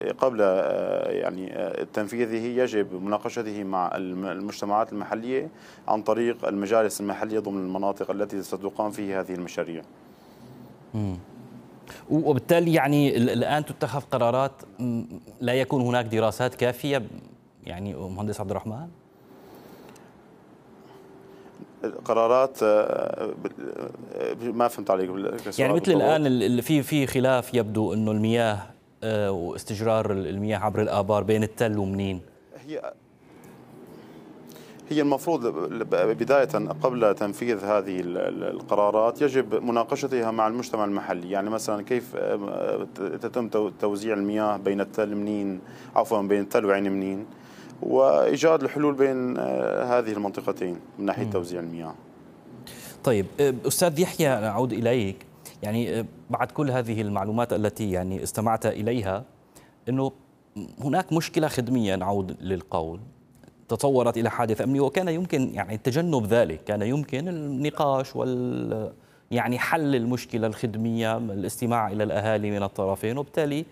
قبل تنفيذه يجب مناقشته مع المجتمعات المحلية عن طريق المجالس المحلية ضمن المناطق التي ستقام فيها هذه المشاريع. وبالتالي يعني الآن تتخذ قرارات، لا يكون هناك دراسات كافية يعني مهندس عبد الرحمن؟ قرارات ما فهمت عليك يعني مثل الآن اللي في خلاف يبدو أنه المياه واستجرار المياه عبر الآبار بين التل ومنين. هي المفروض بداية قبل تنفيذ هذه القرارات يجب مناقشتها مع المجتمع المحلي. يعني مثلا كيف تتم توزيع المياه بين التل منين، عفوا بين التل وعين منين، وإيجاد الحلول بين هذه المنطقتين من ناحية توزيع المياه. طيب أستاذ يحيى، أعود إليك. يعني بعد كل هذه المعلومات التي يعني استمعت إليها، أنه هناك مشكلة خدمية، نعود للقول، تطورت إلى حادث أمني، وكان يمكن يعني تجنب ذلك، كان يمكن النقاش يعني حل المشكلة الخدمية، الاستماع إلى الأهالي من الطرفين، وبالتالي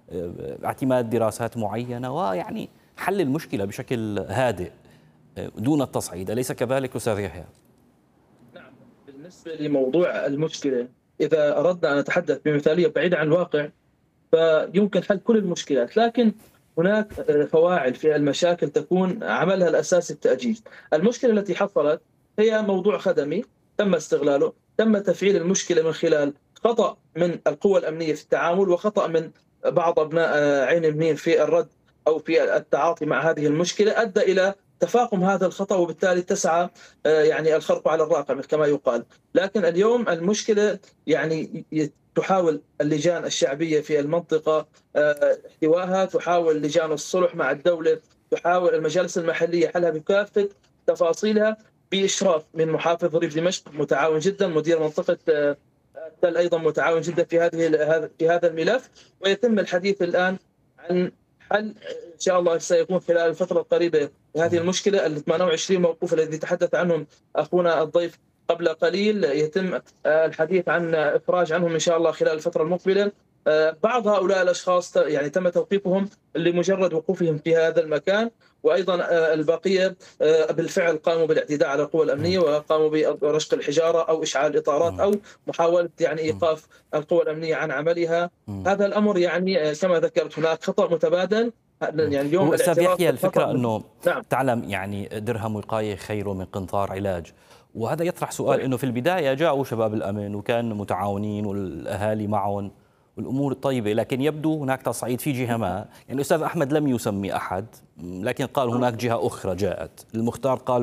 اعتماد دراسات معينة ويعني حل المشكلة بشكل هادئ دون التصعيد. أليس كذلك أستاذ يحيى؟ نعم، بالنسبة لموضوع المشكلة، إذا أردنا أن نتحدث بمثالية بعيدة عن الواقع فيمكن حل كل المشكلات، لكن هناك فواعل في المشاكل تكون عملها الأساسي التأجيل. المشكلة التي حصلت هي موضوع خدمي تم استغلاله، تم تفعيل المشكلة من خلال خطأ من القوى الأمنية في التعامل، وخطأ من بعض أبناء عين منين في الرد أو في التعاطي مع هذه المشكلة، أدى إلى تفاقم هذا الخطأ، وبالتالي تسعى يعني الخرق على الراقم كما يقال. لكن اليوم المشكلة يعني تحاول اللجان الشعبية في المنطقة احتوائها، تحاول لجان الصلح مع الدولة، تحاول المجالس المحلية حلها بكافة تفاصيلها، بإشراف من محافظ ريف دمشق متعاون جدا، مدير منطقة التل أيضا متعاون جدا في هذا الملف. ويتم الحديث الآن عن حل إن شاء الله سيكون خلال الفترة القريبة هذه المشكلة. ال 28 موقوف الذي تحدث عنهم أخونا الضيف قبل قليل يتم الحديث عن إفراج عنهم إن شاء الله خلال الفترة المقبلة. بعض هؤلاء الأشخاص يعني تم توقيفهم لمجرد وقوفهم في هذا المكان، وأيضا البقية بالفعل قاموا بالاعتداء على القوى الأمنية، وقاموا برشق الحجارة أو إشعال الإطارات أو محاولة يعني إيقاف القوى الأمنية عن عملها. هذا الأمر يعني كما ذكرت هناك خطأ متبادل. يعني اليوم أستاذ يحيى، الفكرة أنه نعم. تعلم يعني درهم وقاية خير من قنطار علاج، وهذا يطرح سؤال أنه في البداية جاءوا شباب الأمن وكان متعاونين والأهالي معهم والأمور طيبة، لكن يبدو هناك تصعيد في جهة ما. يعني الأستاذ أحمد لم يسمي أحد، لكن قال هناك جهة أخرى جاءت. المختار قال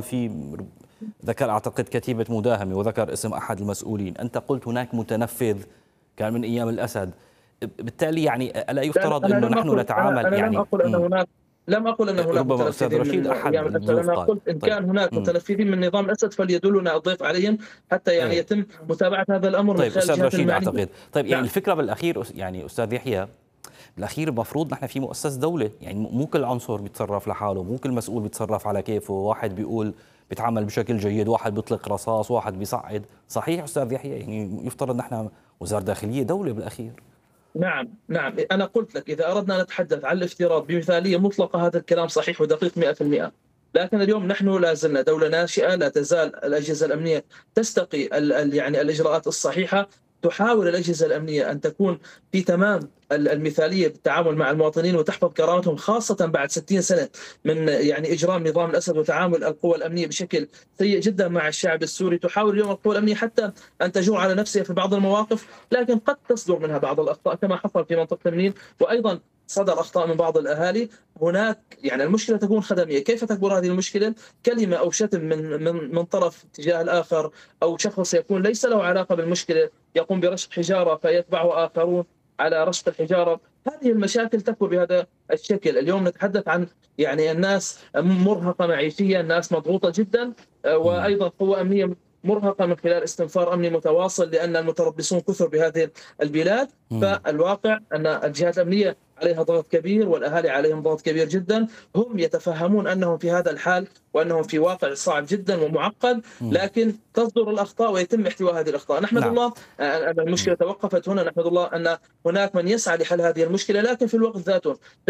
ذكر أعتقد كتيبة مداهمة وذكر اسم أحد المسؤولين. أنت قلت هناك متنفذ كان من أيام الأسد. بالتالي يعني ألا يفترض أنه نحن نتعامل أنا يعني لم أقل أن هناك ربما أستاذ رشيد أحد الضيوف أنا قلت إن كان هناك متنفذين من نظام الأسد فليدلنا الضيف عليهم حتى يعني يتم متابعة هذا الأمر من خلال أستاذ رشيد أعتقد. طيب يعني نعم. الفكرة بالأخير يعني أستاذ يحيى، بالأخير المفروض نحن في مؤسسة دولة، يعني مو كل عنصر بيتصرف لحاله، مو كل مسؤول بيتصرف على كيفه، واحد بيقول بيتعامل بشكل جيد، واحد بيطلق رصاص، واحد بيصعد. صحيح أستاذ يحيى؟ يعني يفترض نحن وزارة داخلية دولة بالأخير. نعم أنا قلت لك إذا أردنا أن نتحدث عن الافتراض بمثالية مطلقة هذا الكلام صحيح ودقيق 100%. لكن اليوم نحن لا زلنا دولة ناشئة، لا تزال الأجهزة الأمنية تستقي يعني الإجراءات الصحيحة. تحاول الأجهزة الأمنية أن تكون في تمام المثالية بالتعامل مع المواطنين وتحفظ كرامتهم، خاصة بعد 60 سنة من يعني إجرام نظام الأسد وتعامل القوى الأمنية بشكل سيء جدا مع الشعب السوري. تحاول اليوم القوى الأمنية حتى أن تجور على نفسها في بعض المواقف، لكن قد تصدر منها بعض الأخطاء كما حصل في منطقة منين، وأيضا صدر أخطاء من بعض الأهالي. هناك يعني المشكلة تكون خدمية. كيف تكبر هذه المشكلة؟ كلمة أو شتم من طرف تجاه الآخر، أو شخص يكون ليس له علاقة بالمشكلة يقوم برشق حجارة فيتبعه آخرون على رشق الحجارة. هذه المشاكل تكبر بهذا الشكل. اليوم نتحدث عن يعني الناس مرهقة معيشيا، الناس مضغوطة جدا، وأيضا قوة أمنية مرهقة من خلال استنفار أمني متواصل، لأن المتربصون كثر بهذه البلاد. فالواقع أن الجهات الأمنية عليها ضغط كبير والأهالي عليهم ضغط كبير جدا. هم يتفهمون أنهم في هذا الحال وأنهم في واقع صعب جدا ومعقد، لكن تصدر الأخطاء ويتم احتواء هذه الأخطاء. نحمد الله أن المشكلة توقفت هنا، نحمد الله أن هناك من يسعى لحل هذه المشكلة، لكن في الوقت ذاته